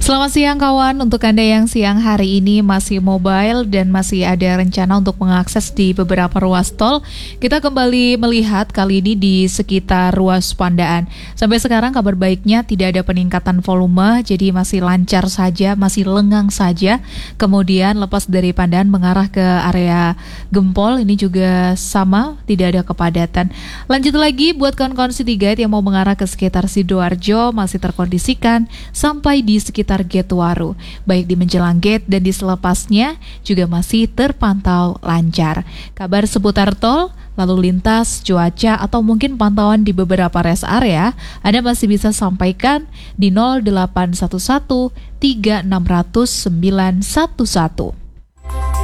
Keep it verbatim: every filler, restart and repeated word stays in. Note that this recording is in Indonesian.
Selamat siang kawan, untuk Anda yang siang hari ini masih mobile dan masih ada rencana untuk mengakses di beberapa ruas tol, kita kembali melihat kali ini di sekitar ruas Pandaan. Sampai sekarang kabar baiknya tidak ada peningkatan volume, jadi masih lancar saja, masih lengang saja. Kemudian lepas dari Pandaan mengarah ke area Gempol, ini juga sama, tidak ada kepadatan. Lanjut lagi buat kawan-kawan City Guide yang mau mengarah ke sekitar Sidoarjo, masih terkondisikan sampai di sekitar Gate Waru, baik di menjelang gate dan di selepasnya juga masih terpantau lancar. Kabar seputar tol, lalu lintas, cuaca, atau mungkin pantauan di beberapa rest area, Anda masih bisa sampaikan di nol delapan satu satu tiga enam nol nol sembilan satu satu.